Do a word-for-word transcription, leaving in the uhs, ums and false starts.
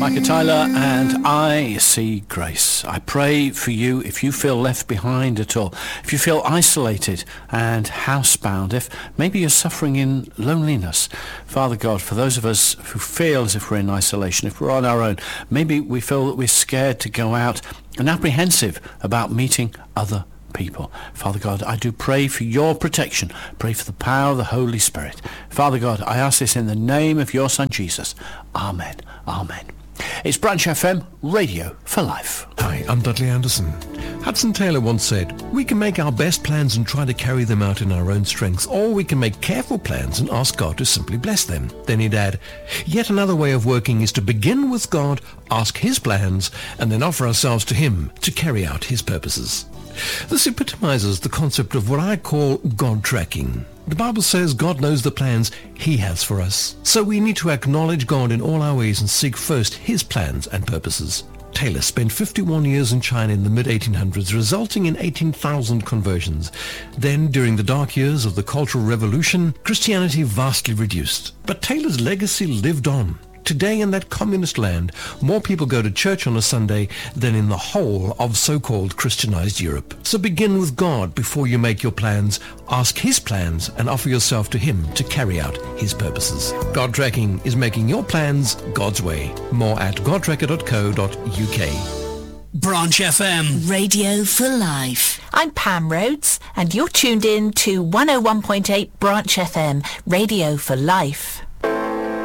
Micah Tyler and I See Grace. I pray for you if you feel left behind at all, if you feel isolated and housebound, if maybe you're suffering in loneliness. Father God, for those of us who feel as if we're in isolation, if we're on our own, maybe we feel that we're scared to go out and apprehensive about meeting other people. Father God, I do pray for your protection. Pray for the power of the Holy Spirit. Father God, I ask this in the name of your Son Jesus. Amen. Amen. It's Branch F M, Radio for Life. Hi, I'm Dudley Anderson. Hudson Taylor once said, we can make our best plans and try to carry them out in our own strength, or we can make careful plans and ask God to simply bless them. Then he'd add, yet another way of working is to begin with God, ask his plans, and then offer ourselves to him to carry out his purposes. This epitomizes the concept of what I call God tracking. The Bible says God knows the plans he has for us. So we need to acknowledge God in all our ways and seek first his plans and purposes. Taylor spent fifty-one years in China in the mid eighteen hundreds, resulting in eighteen thousand conversions. Then, during the dark years of the Cultural Revolution, Christianity vastly reduced. But Taylor's legacy lived on. Today in that communist land, more people go to church on a Sunday than in the whole of so-called Christianized Europe. So begin with God before you make your plans. Ask his plans and offer yourself to him to carry out his purposes. God Tracking is making your plans God's way. More at god tracker dot co dot u k. Branch F M. Radio for Life. I'm Pam Rhodes, and you're tuned in to one oh one point eight Branch F M, Radio for Life.